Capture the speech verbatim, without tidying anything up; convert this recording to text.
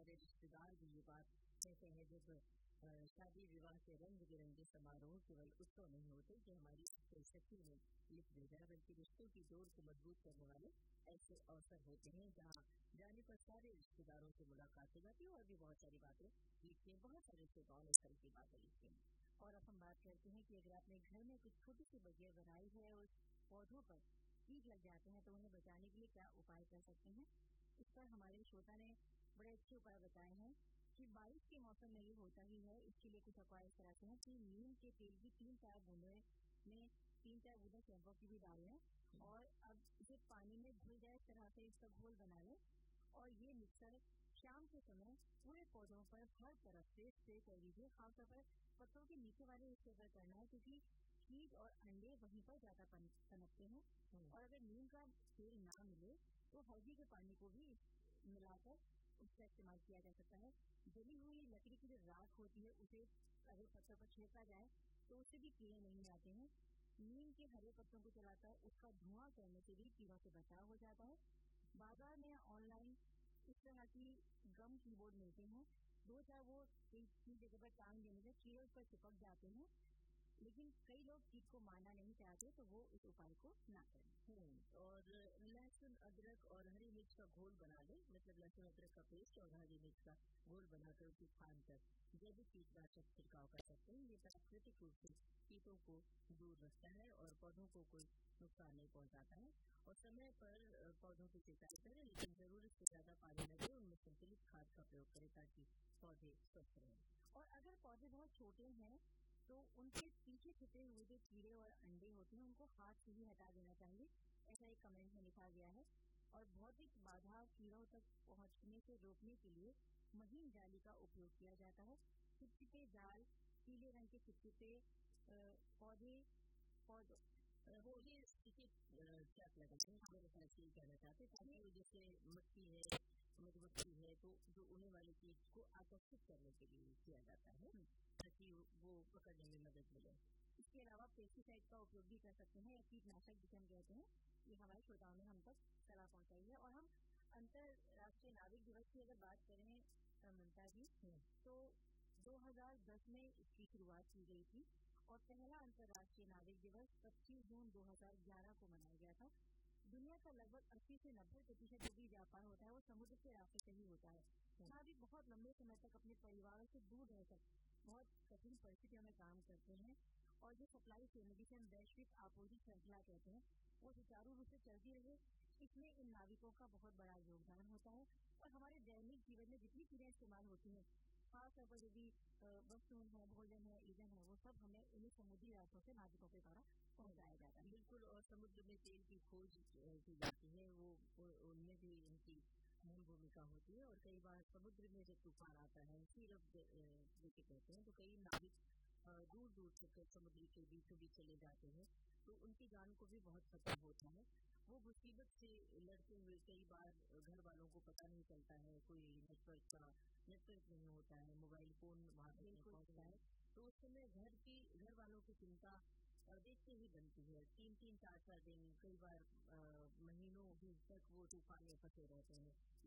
सारे रिश्तेदार भी ये बात कहते हैं जब अ, शादी विवाह के रंग बिरंगे समारोह केवल उत्सव नहीं होते कि हमारी शक्ति में लिख दे जाए, बल्कि रिश्तों की डोर को मजबूत करने वाले ऐसे अवसर होते हैं जहाँ जाने पर सारे रिश्तेदारों से मुलाकात हो जाती है और भी बहुत सारी बातें लिखती हैं। बहुत सारे श्रोताओं ने इस तरह की बातें लिखी हैं। और अब हम बात करते हैं कि अगर आपने घर में कुछ छोटी सी बगिया बनाई है और पौधों पर कीट लग जाते हैं तो उन्हें बचाने के लिए क्या उपाय कर सकते हैं। इस पर हमारे श्रोता ने बड़े अच्छे उपाय बताए हैं कि बारिश के मौसम में ये होता ही है। इसके लिए कुछ उपाय इस तरह से हैं कि नीम के तेल की तीन चार बूंदे में तीन चार बूंदे शैम्पू की भी डाल लें और अब इसे पानी में घुल जाए, इस तरह से इसका घोल बना लें और ये मिक्सर शाम के समय पूरे पौधों पर हर तरफ से स्प्रे कर दीजिए। खासतौर पर पत्तों के नीचे वाले हिस्से पर करना है क्योंकि कीट और अंडे वहीं पर ज्यादा पनपते हैं। और अगर नीम का तेल ना मिले तो हल्दी के पानी को भी मिलाकर उसका इस्तेमाल किया जा सकता है। जली हुई लकड़ी की जो राख होती है उसे अगर पत्तों पर छिड़का जाए तो उससे भी कीड़े नहीं आते हैं। नीम के हरे पत्तों को जलाकर उसका धुआं करने से भी कीड़ों से बचाव हो जाता है। बाजार में ऑनलाइन इस तरह की गम कीबोर्ड मिलते हैं, दो चार वो की जगह पर टांग देने से कीड़े उस पर चिपक जाते हैं, लेकिन कई लोग कीट को मारना नहीं चाहते तो वो इस उपाय को ना करें। और लहसुन अदरक और हरी मिर्च का घोल बना ले, मतलब लहसुन अदरक का पेस्ट और हरी मिर्च का घोल बनाकर उसे छान कर जैविक कीटनाशक छिड़काव कर सकते हैं। ये प्राकृतिक रूप से कीटों को दूर रखता है और पौधों को कोई नुकसान नहीं पहुंचाता है। और समय पर पौधों की सिंचाई करें, लेकिन जरूरत से ज्यादा पानी न दें। उनमें संतुलित खाद का प्रयोग करें ताकि पौधे स्वस्थ रहें। और अगर पौधे बहुत छोटे हैं तो उनके पीछे छिपे हुए जो कीड़े और अंडे होते हैं उनको हाथ से ही हटा देना चाहिए, ऐसा एक कमेंट में लिखा गया है। और भौतिक बाधा कीड़ों तक पहुंचने से रोकने के लिए महीन जाली का उपयोग किया जाता है। चिपचिपे जाल, पीले रंग के चिपचिपे पौधे पौधों वो ये देखिए क्या लगा है, मेरे ख्याल से कहना चाहते हैं ताकि जैसे मक्खी है, मधुमक्खी है, तो जो उड़ने वाले कीट को आकर्षित करने के लिए किया जाता है ताकि वो पकड़ने में मदद मिले। इसके अलावा पेस्टिसाइड का उपयोग भी कर सकते हैं, कीटनाशक जिसे हम कहते हैं। ये हमारे श्रोताओं ने हम तक सलाह पहुंचाई है। और हम अंतर्राष्ट्रीय नाविक दिवस की अगर बात करें ममता जी, तो दो हज़ार दस में इसकी शुरुआत की गई थी और पहला अंतर्राष्ट्रीय नाविक दिवस पच्चीस जून दो हज़ार ग्यारह को मनाया गया था। दुनिया का लगभग अस्सी से नब्बे प्रतिशत जो भी व्यापार होता है वो समुद्र के रास्ते से ही होता है। यहाँ भी बहुत लंबे समय तक अपने परिवारों से दूर रहकर बहुत कठिन परिस्थितियों में काम करते हैं और जो सप्लाई चेन जिसे हम वैश्विक आपूर्ति श्रृंखला कहते हैं वो सुचारू रूप से चलती रहे, इसमें इन नाविकों का बहुत बड़ा योगदान होता है। और हमारे दैनिक जीवन में जितनी चीजें इस्तेमाल होती हैं, खासतौर पर जो भी वस्तुएं हैं, भोजन है, ईंधन है, वो सब हमें इन्हीं समुद्री रास्तों से नाविकों के द्वारा पहुंचाया जाता है। बिल्कुल। और समुद्र में तेल की खोज की जाती है, वो उनमें भी इनकी अहम भूमिका होती है। और कई बार समुद्र में जब तूफान आता है, सीरप जिसे कहते हैं, तो कई नाविक दूर दूर तक समुद्र के बीचों बीच चले जाते हैं, तो उनकी जान को भी बहुत खतरा होता है। वो मुसीबत से लड़ते हुए कई बार घर वालों को पता नहीं चलता है, कोई नेटवर्क का नेटवर्क नहीं होता है, मोबाइल फोन वहाँ तक नहीं पहुँचता है, तो उस समय घर की घर वालों की चिंता देखते ही बनती है। तीन तीन चार चार दिन, कई बार महीनों तक वो तूफान में फंसे रहते हैं।